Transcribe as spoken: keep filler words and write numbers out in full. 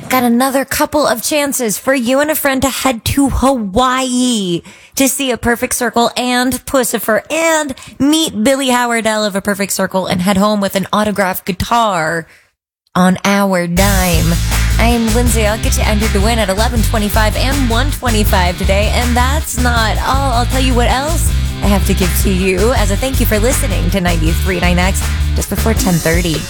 got another couple of chances for you and a friend to head to Hawaii to see A Perfect Circle and Pussifer and meet Billy Howardell of A Perfect Circle and head home with an autographed guitar on our dime. I'm Lindsay. I'll get you entered to win at eleven twenty-five and one twenty-five today. And that's not all. I'll tell you what else I have to give to you as a thank you for listening to ninety-three point nine X just before ten thirty.